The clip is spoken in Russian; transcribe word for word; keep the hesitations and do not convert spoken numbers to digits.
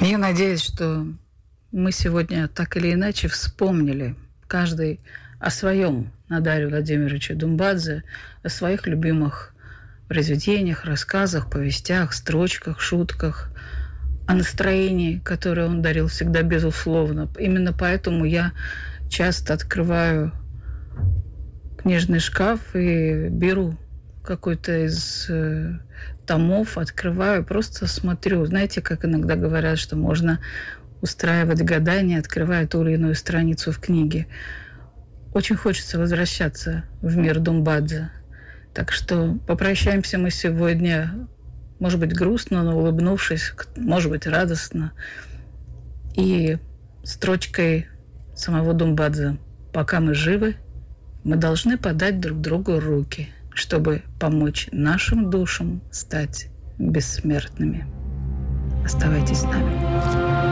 Я надеюсь, что мы сегодня так или иначе вспомнили каждый о своем Надаре Владимировиче Думбадзе, о своих любимых произведениях, рассказах, повестях, строчках, шутках, о настроении, которое он дарил всегда безусловно. Именно поэтому я часто открываю книжный шкаф и беру какой-то из э, томов, открываю, просто смотрю. Знаете, как иногда говорят, что можно устраивать гадания, открывая ту или иную страницу в книге. Очень хочется возвращаться в мир Думбадзе. Так что попрощаемся мы сегодня, может быть, грустно, но улыбнувшись, может быть, радостно. И строчкой самого Думбадзе: «Пока мы живы, мы должны подать друг другу руки, чтобы помочь нашим душам стать бессмертными». Оставайтесь с нами.